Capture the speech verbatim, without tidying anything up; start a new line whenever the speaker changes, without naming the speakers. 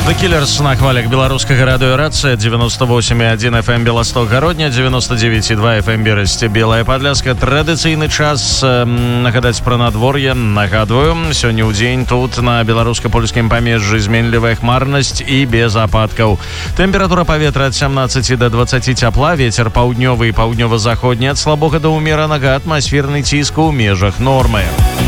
The Killers на хвалях беларускага радыёрацыя девяносто восемь и один эф эм Белосток Гародня, девяносто девять и два эф эм Берасці Белая Падляска. Традыцыйны час э, нагадаць пра надвор'е. Нагадваю, сёння ў дзень тут на беларуска-польскім памежжы зменлівая хмарнасць і без ападкаў. Тэмпература паветра ад семнадцати до двадцати цяпла, вецер паўднёвы і паўднёва-заходні ад слабога да ўмеранага, атмасферны ціск у межах нормы.